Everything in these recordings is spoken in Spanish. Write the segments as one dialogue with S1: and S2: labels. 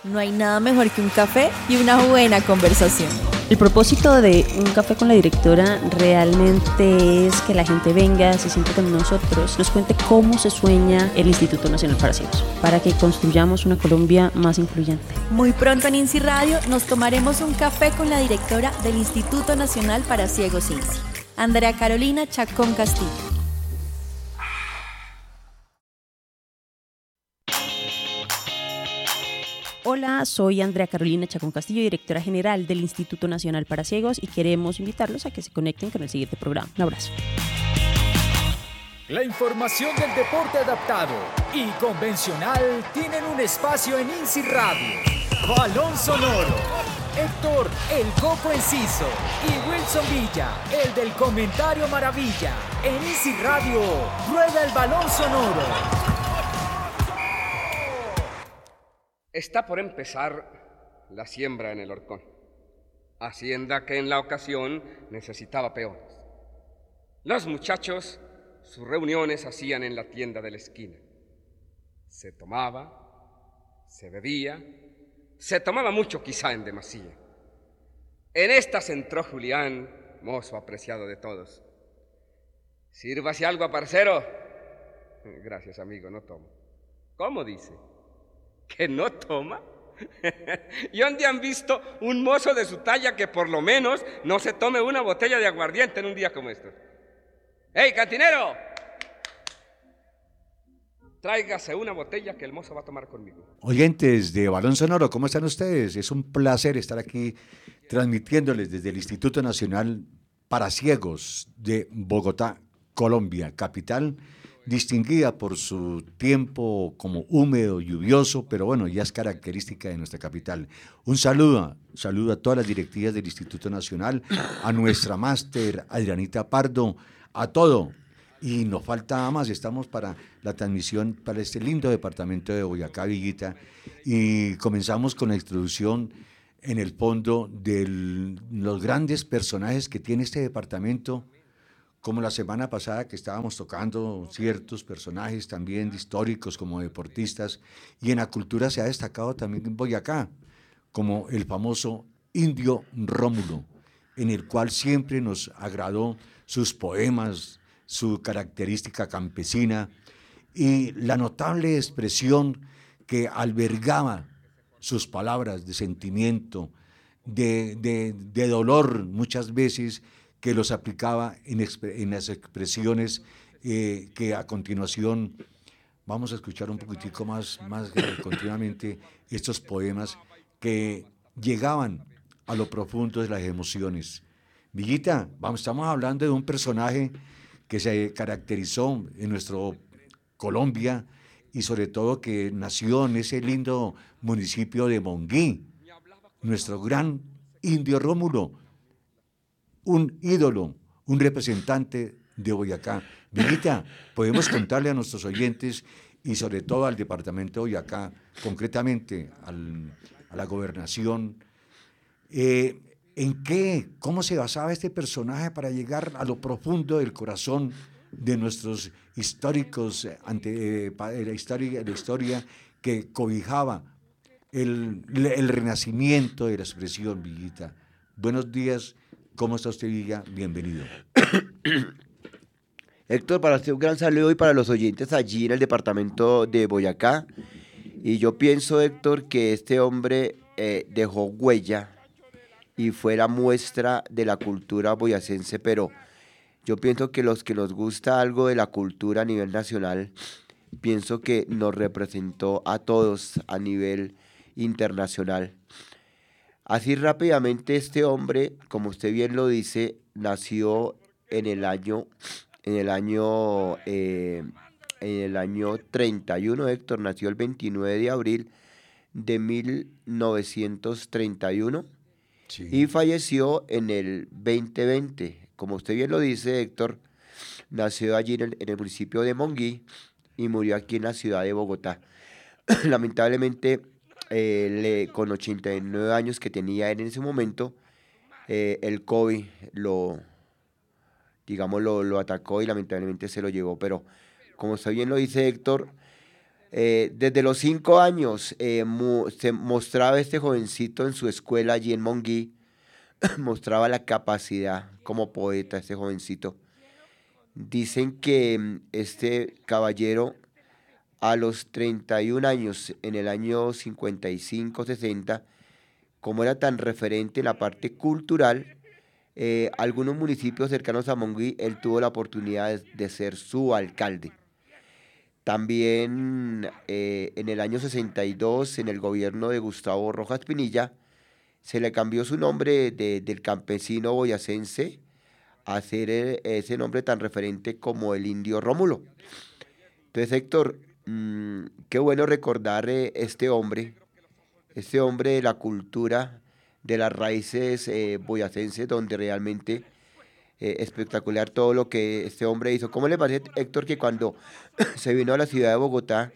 S1: No hay nada mejor que un café y una buena conversación.
S2: El propósito de Un Café con la Directora realmente es que la gente venga, se siente con nosotros, nos cuente cómo se sueña el Instituto Nacional para Ciegos, para que construyamos una Colombia más influyente.
S1: Muy pronto en INSI Radio nos tomaremos un café con la directora del Instituto Nacional para Ciegos INSI, Andrea Carolina Chacón Castillo.
S2: Hola, soy Andrea Carolina Chacón Castillo, directora general del Instituto Nacional para Ciegos, y queremos invitarlos a que se conecten con el siguiente programa. Un abrazo.
S3: La información del deporte adaptado y convencional tienen un espacio en INSI Radio. Balón Sonoro. Héctor, el Coco Enciso, y Wilson Villa, el del Comentario Maravilla. En INSI Radio, rueda el Balón Sonoro.
S4: Está por empezar la siembra en el Horcón, hacienda que en la ocasión necesitaba peones. Los muchachos sus reuniones hacían en la tienda de la esquina. Se tomaba, se bebía, se tomaba mucho quizá en demasía. En estas entró Julián, mozo apreciado de todos. «Sírvase algo, parcero». «Gracias, amigo, no tomo». «¿Cómo dice? ¿Que no toma?» ¿Y dónde han visto un mozo de su talla que por lo menos no se tome una botella de aguardiente en un día como este? ¡Ey, cantinero! Tráigase una botella que el mozo va a tomar conmigo.
S5: Oyentes de Balón Sonoro, ¿cómo están ustedes? Es un placer estar aquí transmitiéndoles desde el Instituto Nacional para Ciegos de Bogotá, Colombia, capital, distinguida por su tiempo como húmedo, lluvioso, pero bueno, ya es característica de nuestra capital. Un saludo a todas las directivas del Instituto Nacional, a nuestra máster Adrianita Pardo, a todo. Y nos falta más, estamos para la transmisión para este lindo departamento de Boyacá, Villita, y comenzamos con la introducción en el fondo de los grandes personajes que tiene este departamento, como la semana pasada que estábamos tocando ciertos personajes también históricos como deportistas, y en la cultura se ha destacado también en Boyacá, como el famoso Indio Rómulo, en el cual siempre nos agradó sus poemas, su característica campesina y la notable expresión que albergaba sus palabras de sentimiento, de dolor muchas veces, que los aplicaba en las expresiones que a continuación vamos a escuchar un poquitico más continuamente, estos poemas que llegaban a lo profundo de las emociones. Villita, estamos hablando de un personaje que se caracterizó en nuestro Colombia y sobre todo que nació en ese lindo municipio de Monguí, nuestro gran Indio Rómulo, un ídolo, un representante de Boyacá. Villita, podemos contarle a nuestros oyentes y sobre todo al departamento de Boyacá, concretamente a la gobernación, cómo se basaba este personaje para llegar a lo profundo del corazón de nuestros históricos la historia que cobijaba el renacimiento de la expresión, Villita. Buenos días, ¿cómo está usted, Villa? Bienvenido.
S6: Héctor, para usted un gran saludo y para los oyentes allí en el departamento de Boyacá. Y yo pienso, Héctor, que este hombre dejó huella y fue la muestra de la cultura boyacense, pero yo pienso que los que nos gusta algo de la cultura a nivel nacional, pienso que nos representó a todos a nivel internacional. Así rápidamente, este hombre, como usted bien lo dice, nació en el año 31, Héctor, nació el 29 de abril de 1931. Sí. Y falleció en el 2020. Como usted bien lo dice, Héctor, nació allí en el municipio de Monguí y murió aquí en la ciudad de Bogotá. Lamentablemente, con 89 años que tenía en ese momento, el COVID lo atacó y lamentablemente se lo llevó. Pero como usted bien lo dice, Héctor, Desde los 5 años se mostraba este jovencito en su escuela allí en Monguí, mostraba la capacidad como poeta, este jovencito. Dicen que este caballero a los 31 años, en el año 55-60, como era tan referente en la parte cultural, algunos municipios cercanos a Monguí, él tuvo la oportunidad de ser su alcalde. También en el año 62, en el gobierno de Gustavo Rojas Pinilla, se le cambió su nombre del campesino boyacense a ser ese nombre tan referente como el indio Rómulo. Entonces, Héctor, qué bueno recordar este hombre de la cultura, de las raíces boyacenses, donde realmente espectacular todo lo que este hombre hizo. ¿Cómo le parece, Héctor, que cuando se vino a la ciudad de Bogotá,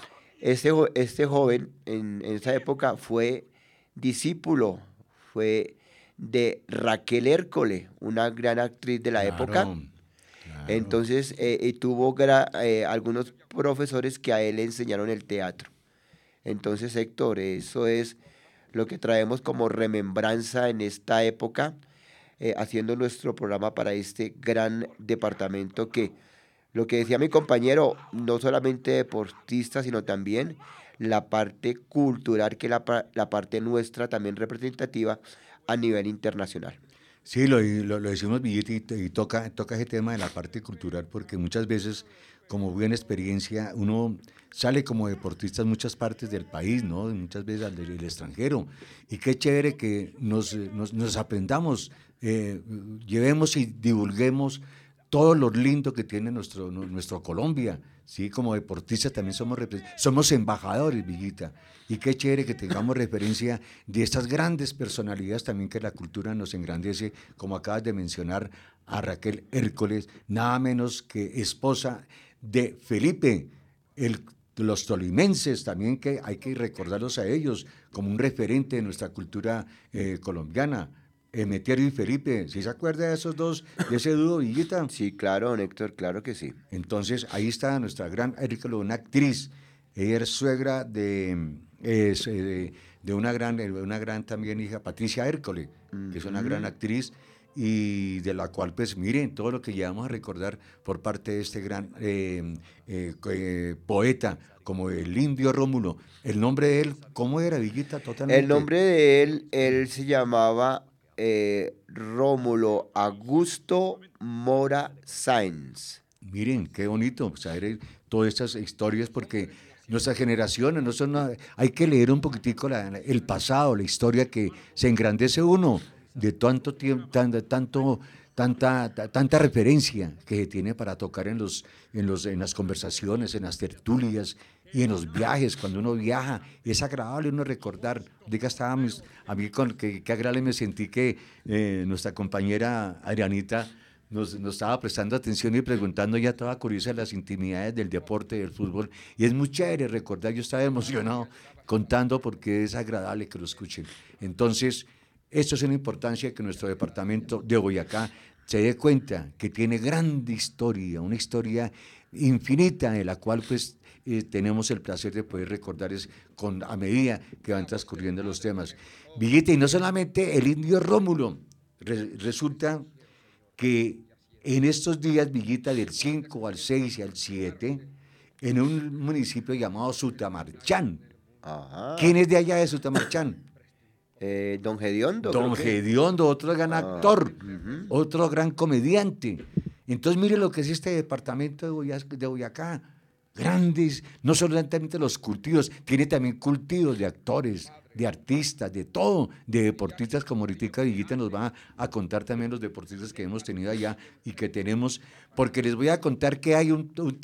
S6: este joven en esa época fue discípulo, fue de Raquel Hércole, una gran actriz de la época?
S5: Claro.
S6: Entonces, y tuvo algunos profesores que a él le enseñaron el teatro. Entonces, Héctor, eso es lo que traemos como remembranza en esta época, haciendo nuestro programa para este gran departamento que, lo que decía mi compañero, no solamente deportista, sino también la parte cultural, que es la parte nuestra también representativa a nivel internacional.
S5: Sí, lo decimos, Villita, y toca ese tema de la parte cultural, porque muchas veces, como buena experiencia, uno sale como deportista en muchas partes del país, ¿no? Y muchas veces al del extranjero. Y qué chévere que nos aprendamos, llevemos y divulguemos todo lo lindo que tiene nuestro Colombia, ¿sí? Como deportistas también somos embajadores, Villita, y qué chévere que tengamos referencia de estas grandes personalidades también que la cultura nos engrandece, como acabas de mencionar a Raquel Hércoles, nada menos que esposa de Felipe, los tolimenses también, que hay que recordarlos a ellos como un referente de nuestra cultura colombiana. Emeterio y Felipe, ¿sí se acuerda de esos dos, de ese dúo, Villita?
S6: Sí, claro, Héctor, claro que sí.
S5: Entonces, ahí está nuestra gran Hércules, una actriz. Ella es suegra de una gran también hija, Patricia Hércules, que es una gran actriz, y de la cual, pues, miren, todo lo que llevamos a recordar por parte de este gran poeta, como el indio Rómulo. El nombre de él, ¿cómo era, Villita? Totalmente.
S6: El nombre de él se llamaba Rómulo Augusto Mora Sáenz.
S5: Miren, qué bonito saber todas estas historias, porque nuestras generaciones hay que leer un poquitico el pasado, la historia, que se engrandece uno de tanto tiempo, tanta referencia que se tiene para tocar en las conversaciones, en las tertulias y en los viajes. Cuando uno viaja, es agradable uno recordar. Diga, estábamos, a mí qué agradable me sentí que nuestra compañera Adrianita nos estaba prestando atención y preguntando ya toda curiosa las intimidades del deporte, del fútbol, y es muy chévere recordar. Yo estaba emocionado contando, porque es agradable que lo escuchen. Entonces, esto es una importancia, que nuestro departamento de Boyacá se dé cuenta que tiene grande historia, una historia infinita, de la cual pues tenemos el placer de poder recordar a medida que van transcurriendo los temas. Villita, y no solamente el indio Rómulo, resulta que en estos días, Villita, del 5 al 6 y al 7, en un municipio llamado Sutamarchán.
S6: Ajá.
S5: ¿Quién es de allá de Sutamarchán?
S6: Don Gediondo.
S5: Don Gediondo, otro gran actor, otro gran comediante. Entonces, mire lo que es este departamento de Boyacá. Grandes, no solamente los cultivos, tiene también cultivos de actores, de artistas, de todo, de deportistas, como ahorita Villita nos va a contar también los deportistas que hemos tenido allá y que tenemos, porque les voy a contar que hay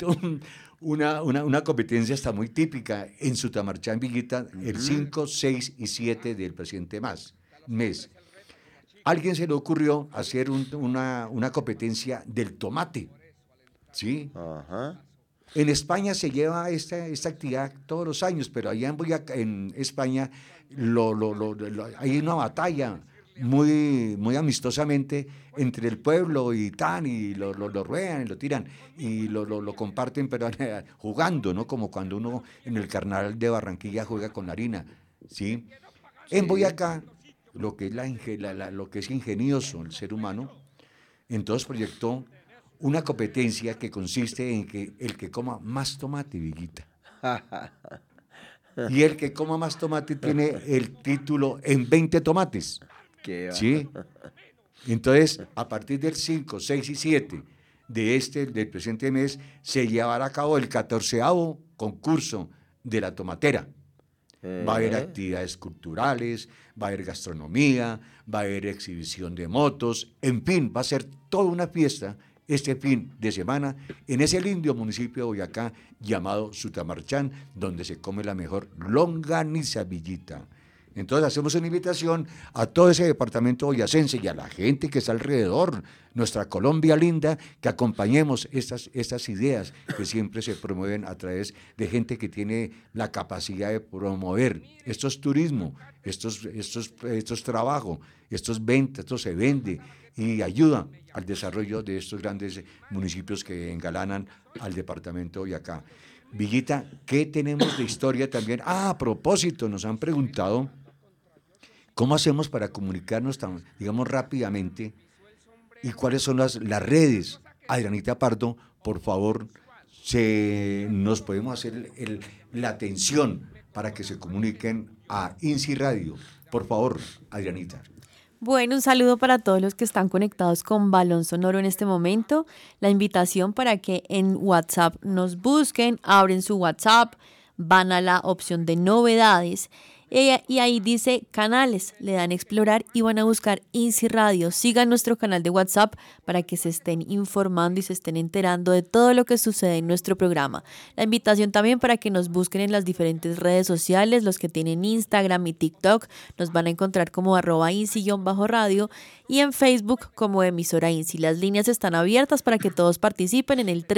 S5: una competencia hasta muy típica en Sutamarchán, Villita, el 5, 6 y 7 del presidente mes. Alguien se le ocurrió hacer una competencia del tomate, ¿sí?
S6: Ajá.
S5: En España se lleva esta actividad todos los años, pero allá en España hay una batalla muy amistosamente entre el pueblo y tan, y lo ruedan y lo tiran y lo comparten, pero jugando, ¿no? Como cuando uno en el carnaval de Barranquilla juega con la harina, ¿sí? En Boyacá, lo que es, lo que es ingenioso el ser humano, entonces proyectó una competencia que consiste en que el que coma más tomate, Villita. Y el que coma más tomate tiene el título en 20 tomates. ¿Sí? Entonces, a partir del 5, 6 y 7 del presente mes, se llevará a cabo el 14º concurso de la tomatera. Va a haber actividades culturales, va a haber gastronomía, va a haber exhibición de motos, en fin, va a ser toda una fiesta este fin de semana en ese lindo municipio de Boyacá llamado Sutamarchán, donde se come la mejor longaniza, Villita. Entonces hacemos una invitación a todo ese departamento boyacense y a la gente que está alrededor, nuestra Colombia linda, que acompañemos estas ideas que siempre se promueven a través de gente que tiene la capacidad de promover estos turismo, estos trabajos, estos ventas, esto se vende y ayuda al desarrollo de estos grandes municipios que engalanan al departamento de Boyacá. Villita, ¿qué tenemos de historia también? A propósito, nos han preguntado cómo hacemos para comunicarnos digamos, rápidamente y cuáles son las redes. Adrianita Pardo, por favor, nos podemos hacer la atención para que se comuniquen a INSI Radio. Por favor, Adrianita.
S1: Bueno, un saludo para todos los que están conectados con Balón Sonoro en este momento. La invitación para que en WhatsApp nos busquen, abren su WhatsApp, van a la opción de novedades y ahí dice canales, le dan explorar y van a buscar INSI Radio. Sigan nuestro canal de WhatsApp para que se estén informando y se estén enterando de todo lo que sucede en nuestro programa. La invitación también para que nos busquen en las diferentes redes sociales, los que tienen Instagram y TikTok, nos van a encontrar como @INSI_radio y en Facebook como emisora INSI. Las líneas están abiertas para que todos participen en el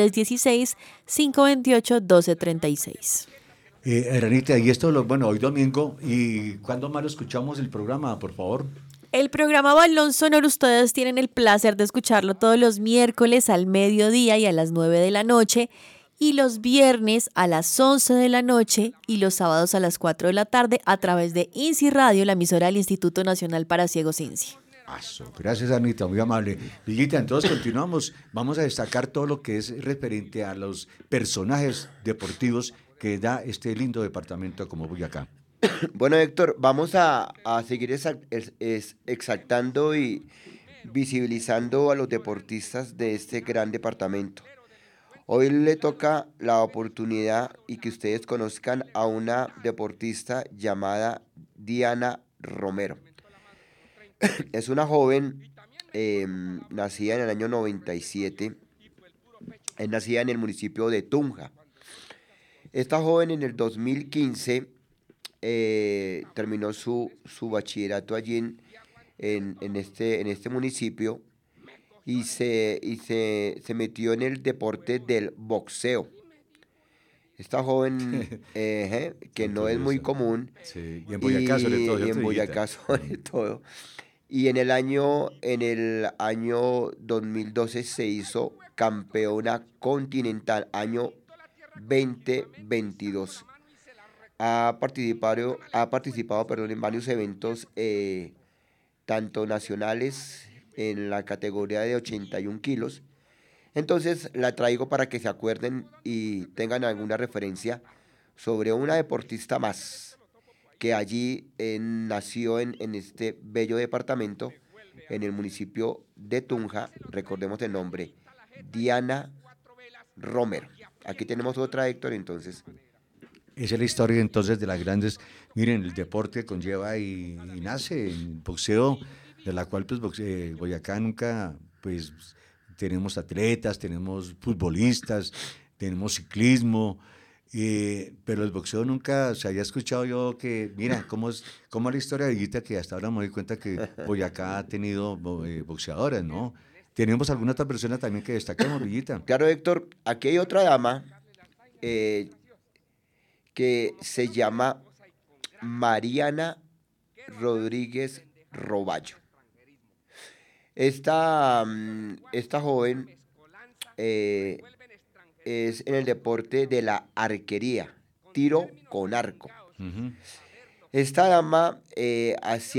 S1: 316-528-1236.
S5: Ranita, y esto, hoy domingo, ¿y cuándo más lo escuchamos el programa, por favor?
S1: El programa Balón Sonoro, ustedes tienen el placer de escucharlo todos los miércoles al mediodía y a las 9 de la noche, y los viernes a las 11 de la noche y los sábados a las 4 de la tarde a través de INSI Radio, la emisora del Instituto Nacional para Ciegos INSI.
S5: Gracias, Anita, muy amable. Villita, entonces continuamos. Vamos a destacar todo lo que es referente a los personajes deportivos que da este lindo departamento como Boyacá.
S6: Bueno, Héctor, vamos a seguir exaltando y visibilizando a los deportistas de este gran departamento. Hoy le toca la oportunidad y que ustedes conozcan a una deportista llamada Diana Romero. Es una joven nacida en el año 97, es nacida en el municipio de Tunja. Esta joven en el 2015 terminó su bachillerato allí en este municipio y se metió en el deporte del boxeo. Esta joven que no es muy común.
S5: Sí, y en Boyacá sobre todo.
S6: Y en Boyacá sobre todo. Y en el año 2012 se hizo campeona continental, año 2022. Ha participado en varios eventos, tanto nacionales en la categoría de 81 kilos. Entonces la traigo para que se acuerden y tengan alguna referencia sobre una deportista más que allí nació en este bello departamento, en el municipio de Tunja. Recordemos el nombre, Diana Romero. Aquí tenemos otra, Héctor, entonces.
S5: Esa es la historia entonces de las grandes. Miren, el deporte conlleva y nace en boxeo, de la cual pues Boyacá nunca, pues tenemos atletas, tenemos futbolistas, tenemos ciclismo, pero el boxeo nunca se había escuchado yo que, mira, cómo es la historia de Villita, que hasta ahora me doy cuenta que Boyacá ha tenido boxeadoras, ¿no? ¿Tenemos alguna otra persona también que destaquemos, Villita?
S6: Claro, Héctor, aquí hay otra dama que se llama Mariana Rodríguez Roballo. Esta joven es en el deporte de la arquería, tiro con arco.
S5: Ujú.
S6: Esta dama así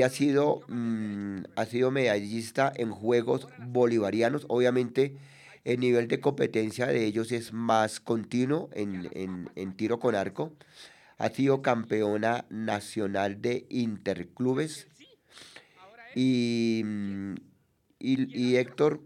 S6: ha sido medallista en Juegos Bolivarianos. Obviamente, el nivel de competencia de ellos es más continuo en tiro con arco. Ha sido campeona nacional de interclubes. Y, y Héctor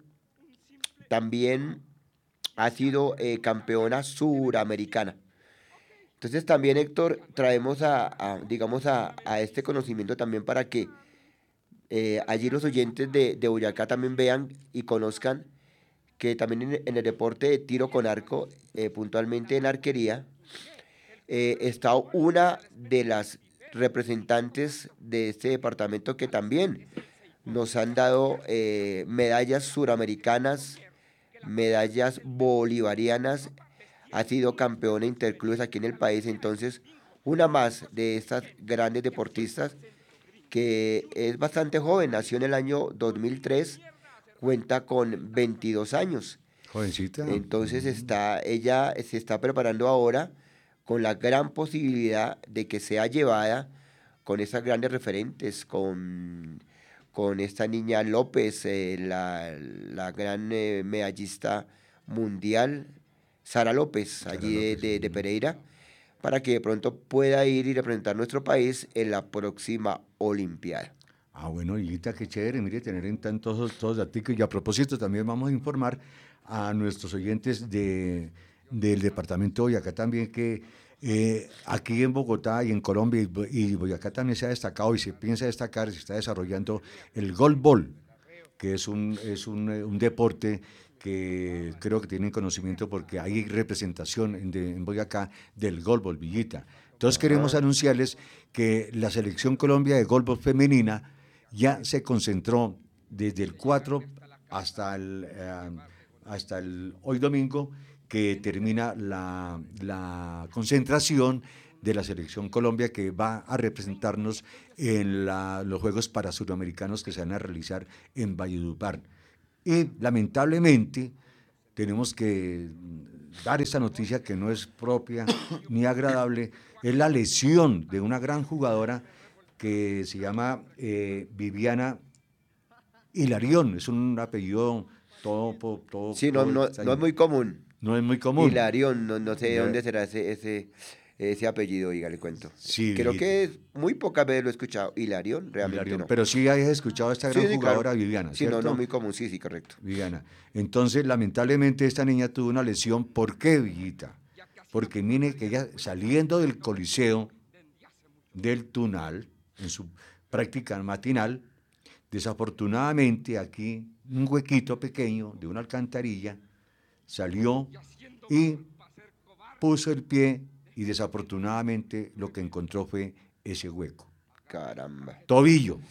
S6: también ha sido campeona suramericana. Entonces también, Héctor, traemos digamos, a este conocimiento también para que allí los oyentes de Boyacá también vean y conozcan que también en el deporte de tiro con arco, puntualmente en arquería, está una de las representantes de este departamento que también nos han dado medallas suramericanas, medallas bolivarianas, ha sido campeona interclubes aquí en el país. Entonces, una más de estas grandes deportistas que es bastante joven, nació en el año 2003, cuenta con 22 años.
S5: Jovencita.
S6: Entonces ella se está preparando ahora con la gran posibilidad de que sea llevada con esas grandes referentes, con esta niña López, la gran medallista mundial, Sara López, allí de Pereira, para que de pronto pueda ir y representar nuestro país en la próxima Olimpiada.
S5: Ah, bueno, Lilita, qué chévere, mire, tener en tantos todos datos. Y a propósito, también vamos a informar a nuestros oyentes del departamento de Boyacá también que aquí en Bogotá y en Colombia y Boyacá también se ha destacado y se piensa destacar, se está desarrollando el golbol, que es un deporte que creo que tienen conocimiento porque hay representación en Boyacá del golbol, Villita. Entonces queremos anunciarles que la Selección Colombia de golbol femenina ya se concentró desde el 4 hasta el hoy domingo, que termina la concentración de la Selección Colombia, que va a representarnos en los Juegos Parasuramericanos que se van a realizar en Valledupar. Y lamentablemente tenemos que dar esta noticia que no es propia ni agradable, es la lesión de una gran jugadora que se llama Viviana Hilarión, es un apellido todo
S6: Sí, no es muy común.
S5: no es muy común.
S6: Hilarión, no sé de dónde será ese apellido, oiga, le cuento.
S5: Sí,
S6: Creo que muy pocas veces lo he escuchado. Hilarión, realmente
S5: Hilarión,
S6: no.
S5: pero sí has escuchado a esta gran
S6: Sí,
S5: jugadora,
S6: claro.
S5: Viviana,
S6: Sí,
S5: ¿cierto?
S6: no muy común, sí, correcto.
S5: Viviana. Entonces, lamentablemente, esta niña tuvo una lesión. ¿Por qué, Villita? Porque mire que ella saliendo del Coliseo del Tunal, en su práctica matinal, desafortunadamente aquí, un huequito pequeño de una alcantarilla, salió y puso el pie y desafortunadamente lo que encontró fue ese hueco.
S6: Caramba,
S5: Tobillo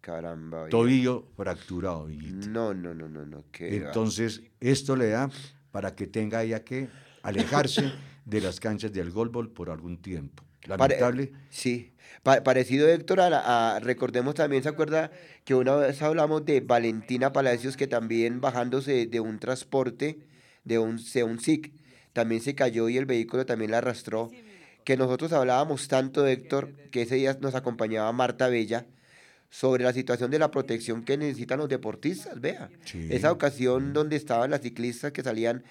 S6: oiga.
S5: fracturado. Villita.
S6: No, qué va.
S5: Entonces, esto le da para que tenga ella que alejarse de las canchas del golbol por algún tiempo. Lamentable.
S6: Sí, parecido, Héctor, recordemos también, ¿se acuerda que una vez hablamos de Valentina Palacios, que también bajándose de un transporte, de un SIC, también se cayó y el vehículo también la arrastró? Que nosotros hablábamos tanto, Héctor, que ese día nos acompañaba Marta Bella, sobre la situación de la protección que necesitan los deportistas, vea.
S5: Sí.
S6: Esa ocasión donde estaban las ciclistas que salían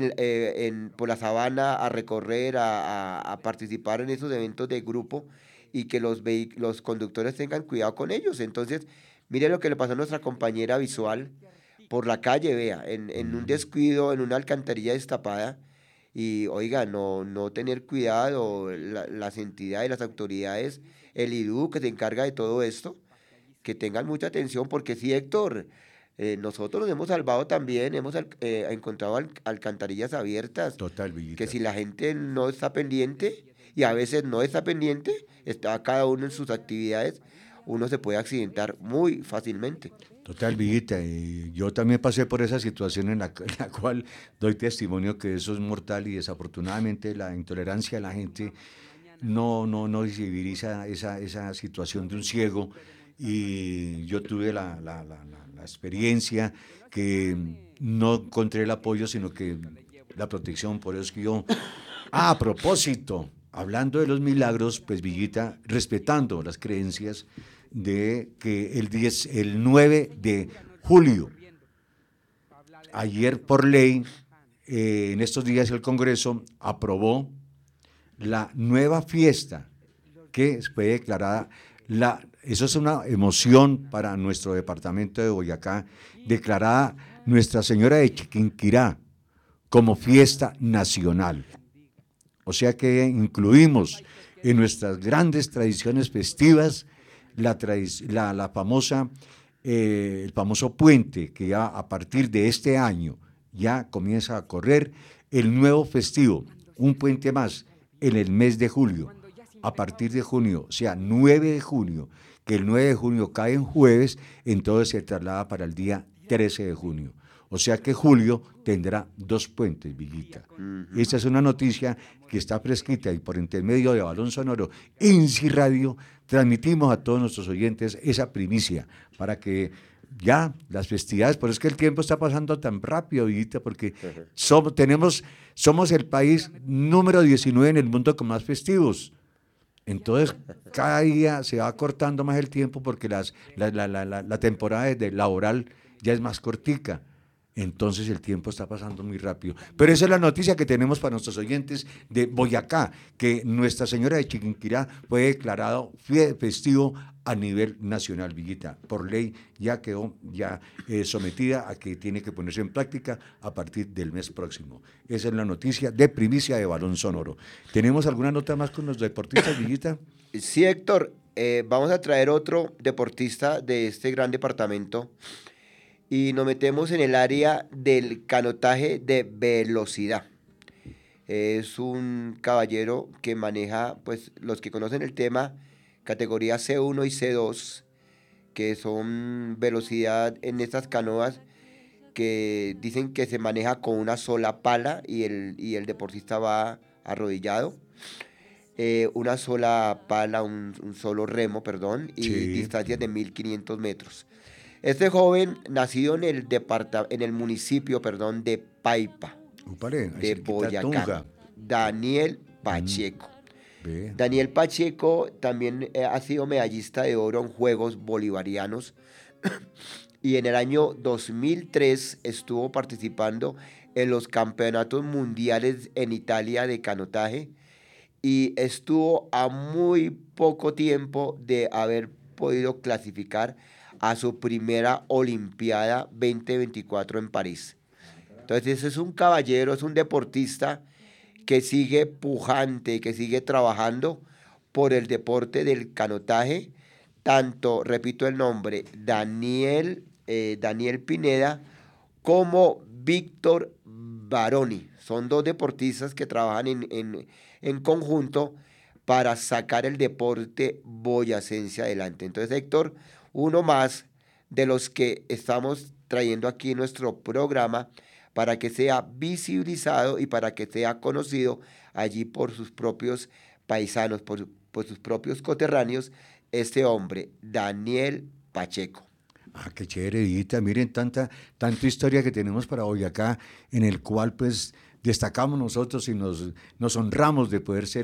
S6: por la sabana a recorrer, a participar en esos eventos de grupo, y que los conductores tengan cuidado con ellos. Entonces, mire lo que le pasó a nuestra compañera visual por la calle, vea, en un descuido, en una alcantarilla destapada. Y oiga, no tener cuidado, las entidades, las autoridades, el IDU que se encarga de todo esto, que tengan mucha atención, porque sí, Héctor, nosotros nos hemos salvado también, hemos encontrado alcantarillas abiertas,
S5: Total, Villita.
S6: que si la gente no está pendiente, y a veces no está pendiente, está cada uno en sus actividades, uno se puede accidentar muy fácilmente.
S5: Total, Villita. Yo también pasé por esa situación en la cual doy testimonio que eso es mortal y desafortunadamente la intolerancia de la gente no visibiliza esa situación de un ciego y yo tuve la experiencia que no encontré el apoyo, sino que la protección. Por eso es que yo, a propósito, hablando de los milagros, pues Villita, respetando las creencias de que el 9 de julio, ayer por ley, en estos días el Congreso aprobó la nueva fiesta que fue declarada, eso es una emoción para nuestro departamento de Boyacá, declarada Nuestra Señora de Chiquinquirá como fiesta nacional. O sea que incluimos en nuestras grandes tradiciones festivas la famosa, el famoso puente que ya a partir de este año ya comienza a correr el nuevo festivo, un puente más en el mes de julio, a partir de junio, o sea, 9 de junio, que el 9 de junio cae en jueves, entonces se traslada para el día 13 de junio. O sea que julio tendrá 2 puentes, Villita. Esta es una noticia que está fresquita y por intermedio de Balón Sonoro en INSI Radio transmitimos a todos nuestros oyentes esa primicia para que ya las festividades, por eso es que el tiempo está pasando tan rápido, Villita, porque somos el país número 19 en el mundo con más festivos. Entonces, cada día se va cortando más el tiempo porque la temporada laboral ya es más cortica. Entonces el tiempo está pasando muy rápido. Pero esa es la noticia que tenemos para nuestros oyentes de Boyacá, que Nuestra Señora de Chiquinquirá fue declarado festivo a nivel nacional, Villita. Por ley ya quedó sometida a que tiene que ponerse en práctica a partir del mes próximo. Esa es la noticia de primicia de Balón Sonoro. ¿Tenemos alguna nota más con los deportistas, Villita?
S6: Sí, Héctor, vamos a traer otro deportista de este gran departamento y nos metemos en el área del canotaje de velocidad. Es un caballero que maneja, pues los que conocen el tema, categoría C1 y C2, que son velocidad en estas canoas que dicen que se maneja con una sola pala y el deportista va arrodillado. Una sola pala, un solo remo, perdón, y
S5: Sí.
S6: distancias de 1.500 metros. Este joven, nacido en el municipio de Paipa,
S5: Upale, ahí
S6: de
S5: cerquita
S6: Boyacá,
S5: Tunja.
S6: Daniel Pacheco.
S5: Ve.
S6: Daniel Pacheco también ha sido medallista de oro en Juegos Bolivarianos y en el año 2003 estuvo participando en los campeonatos mundiales en Italia de canotaje y estuvo a muy poco tiempo de haber podido clasificar a su primera Olimpiada 2024 en París. Entonces ese es un caballero, es un deportista que sigue pujante, que sigue trabajando por el deporte del canotaje, tanto, repito el nombre, Daniel Pineda, como Víctor Baroni. Son 2 deportistas que trabajan en conjunto para sacar el deporte boyacense adelante. Entonces, Héctor, uno más de los que estamos trayendo aquí en nuestro programa para que sea visibilizado y para que sea conocido allí por sus propios paisanos, por sus propios coterráneos, este hombre, Daniel Pacheco.
S5: Ah, qué chévere, Villita. Miren tanta historia que tenemos para Boyacá, en el cual pues destacamos nosotros y nos honramos de poder ser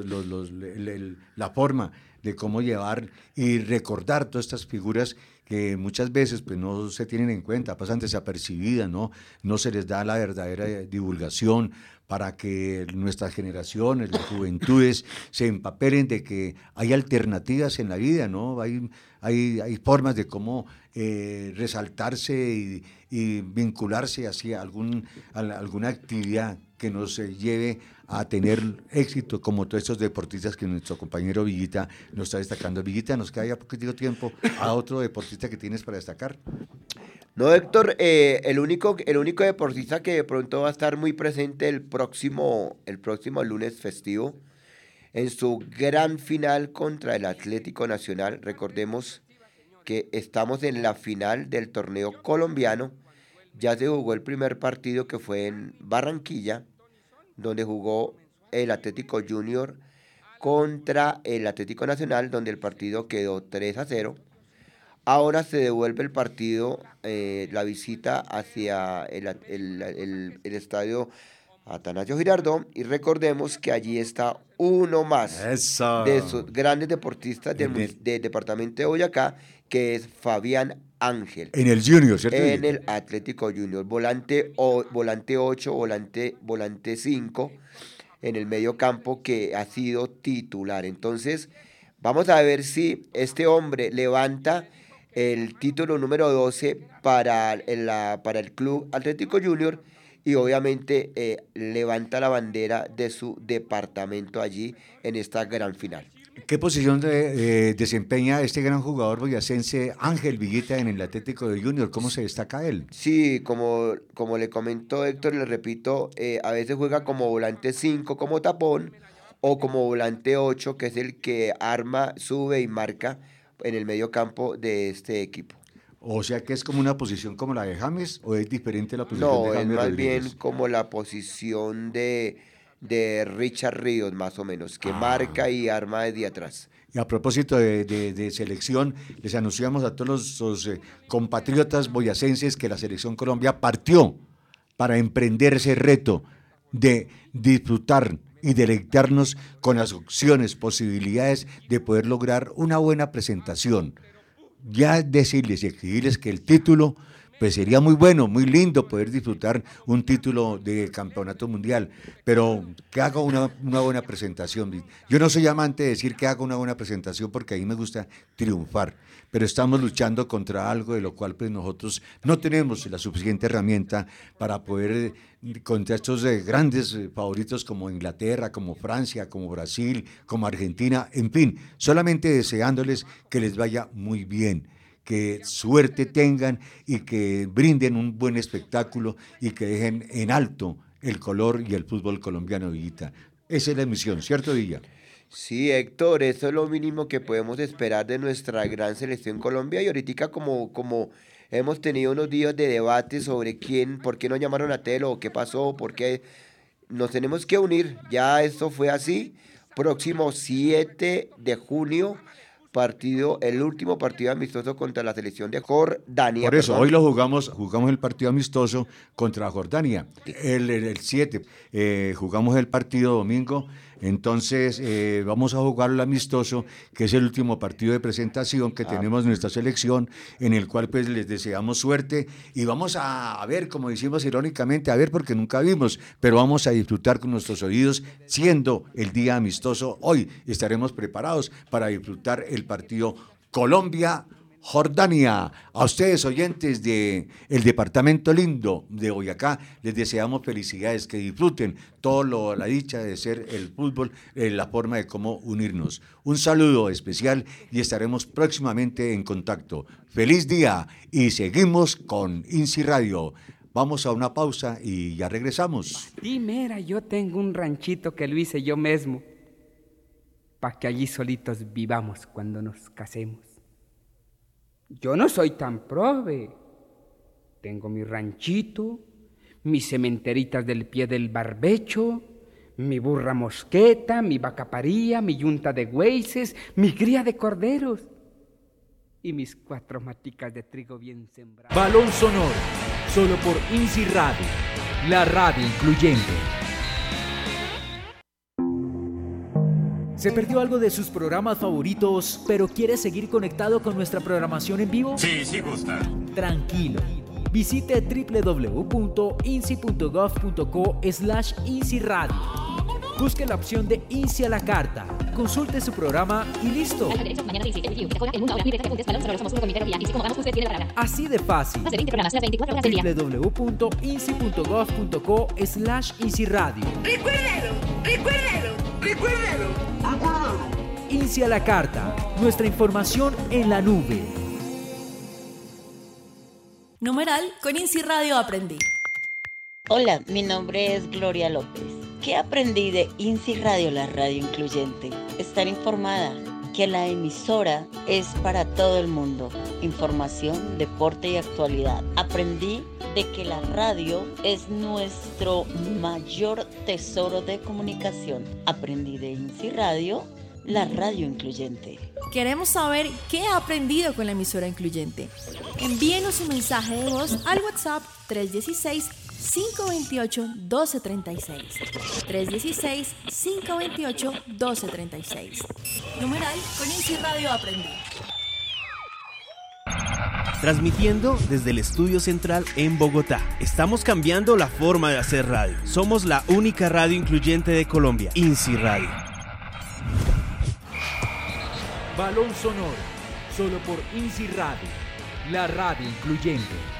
S5: la forma de cómo llevar y recordar todas estas figuras que muchas veces pues no se tienen en cuenta, pasan desapercibidas, no se les da la verdadera divulgación para que nuestras generaciones, las juventudes, se empapelen de que hay alternativas en la vida, ¿no? Hay formas de cómo resaltarse y vincularse hacia alguna actividad que nos lleve a tener éxito, como todos estos deportistas que nuestro compañero Villita nos está destacando. Villita, nos queda ya poquito tiempo a otro deportista que tienes para destacar.
S6: No, Héctor, el único deportista que de pronto va a estar muy presente el próximo lunes festivo en su gran final contra el Atlético Nacional. Recordemos que estamos en la final del torneo colombiano. Ya se jugó el primer partido, que fue en Barranquilla, donde jugó el Atlético Junior contra el Atlético Nacional, donde el partido quedó 3-0. Ahora se devuelve el partido, la visita hacia el estadio Atanasio Girardot, y recordemos que allí está uno más
S5: Eso.
S6: de esos grandes deportistas del departamento de Boyacá, que es Fabián Ángel.
S5: En el Junior, ¿cierto?
S6: En el Atlético Junior, volante 8, volante 5, en el medio campo, que ha sido titular. Entonces, vamos a ver si este hombre levanta el título número 12 para el Club Atlético Junior, y obviamente levanta la bandera de su departamento allí en esta gran final.
S5: ¿Qué posición desempeña este gran jugador boyacense Ángel Villita en el Atlético de Junior? ¿Cómo se destaca él?
S6: Sí, como le comentó Héctor, le repito, a veces juega como volante 5, como tapón, o como volante 8, que es el que arma, sube y marca en el medio campo de este equipo.
S5: O sea que es como una posición como la de James, ¿o es diferente la posición de
S6: No, es
S5: James
S6: más
S5: Rodríguez?
S6: bien como la posición de Richard Ríos, más o menos, que marca y arma desde atrás.
S5: Y a propósito de selección, les anunciamos a todos los compatriotas boyacenses que la Selección Colombia partió para emprender ese reto de disfrutar y deleitarnos con las opciones, posibilidades de poder lograr una buena presentación. Ya decirles y exigirles que el título, pues sería muy bueno, muy lindo poder disfrutar un título de campeonato mundial, pero que haga una buena presentación. Yo no soy amante de decir que haga una buena presentación, porque a mí me gusta triunfar, pero estamos luchando contra algo de lo cual pues nosotros no tenemos la suficiente herramienta para poder, contra estos grandes favoritos como Inglaterra, como Francia, como Brasil, como Argentina, en fin, solamente deseándoles que les vaya muy bien, que suerte tengan y que brinden un buen espectáculo y que dejen en alto el color y el fútbol colombiano, Villita. Esa es la misión, ¿cierto, Villa?
S6: Sí, Héctor, eso es lo mínimo que podemos esperar de nuestra gran selección Colombia. Y ahorita como hemos tenido unos días de debate sobre por qué no llamaron a Telo, qué pasó, por qué nos tenemos que unir. Ya esto fue así. Próximo 7 de junio, el último partido amistoso contra la selección de Jordania.
S5: Por eso,
S6: perdón.
S5: hoy lo jugamos el partido amistoso contra Jordania, el 7, jugamos el partido domingo, entonces vamos a jugar el amistoso, que es el último partido de presentación que tenemos en nuestra selección, en el cual pues les deseamos suerte, y vamos a ver, como decimos irónicamente, a ver porque nunca vimos, pero vamos a disfrutar con nuestros oídos, siendo el día amistoso. Hoy estaremos preparados para disfrutar el partido Colombia-Jordania. A ustedes, oyentes del departamento lindo de Boyacá, les deseamos felicidades, que disfruten la dicha de ser el fútbol, la forma de cómo unirnos. Un saludo especial y estaremos próximamente en contacto. Feliz día y seguimos con INSI Radio. Vamos a una pausa y ya regresamos.
S7: Sí, mira, yo tengo un ranchito que lo hice yo mismo, para que allí solitos vivamos cuando nos casemos. Yo no soy tan prove. Tengo mi ranchito, mis cementeritas del pie del barbecho, mi burra mosqueta, mi vaca paría, mi yunta de güeyes, mi cría de corderos y mis 4 maticas de trigo bien sembradas.
S3: Balón Sonoro, solo por INSI Radio, la radio incluyente. ¿Se perdió algo de sus programas favoritos, pero quiere seguir conectado con nuestra programación en vivo?
S8: Sí, sí gusta.
S3: Tranquilo. Visite www.insi.gov.co/INSI Radio. Busque la opción de INSI a la carta, consulte su programa y listo. Así de fácil. www.insi.gov.co/INSI Radio.
S8: Recuérdalo.
S3: INSI a la carta, nuestra información en la nube.
S9: Numeral, con INSI Radio aprendí.
S10: Hola, mi nombre es Gloria López. ¿Qué aprendí de INSI Radio, la radio incluyente? Estar informada, que la emisora es para todo el mundo. Información, deporte y actualidad. Aprendí de que la radio es nuestro mayor tesoro de comunicación. Aprendí de INSI Radio la radio incluyente.
S9: Queremos saber qué ha aprendido con la emisora incluyente. Envíenos un mensaje de voz al WhatsApp 316-528-1236. 316-528-1236. Numeral con INSI Radio Aprendí.
S8: Transmitiendo desde el estudio central en Bogotá. Estamos cambiando la forma de hacer radio. Somos la única radio incluyente de Colombia, INSI Radio.
S3: Balón Sonoro, solo por INSI Radio, la radio incluyente.